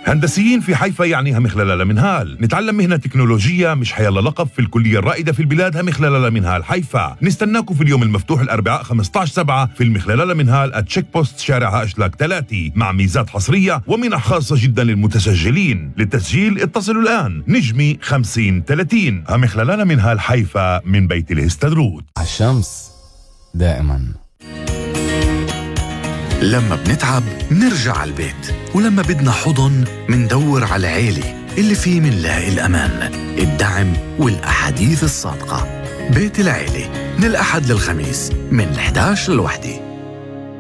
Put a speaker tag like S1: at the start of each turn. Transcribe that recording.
S1: هندسيين في حيفا يعني همخلالة منهال. نتعلم مهنة تكنولوجية مش حيلا لقب في الكلية الرائدة في البلاد همخلالة منهال حيفا. نستناكم في اليوم المفتوح الأربعاء 15/7 في المخلالة منهال @تشيك بوست شارع أشلاك 3 مع ميزات حصرية ومنح خاصة جدا للمتسجلين. للتسجيل اتصلوا الآن نجمي 5030. همخلالة منهال حيفا من بيت الهستدروت.
S2: الشمس دائما.
S3: لما بنتعب نرجع على البيت، ولما بدنا حضن مندور على العيلة اللي فيه منلاقي الأمان، الدعم والأحاديث الصادقة. بيت العيلة من الأحد للخميس من 11 ل1.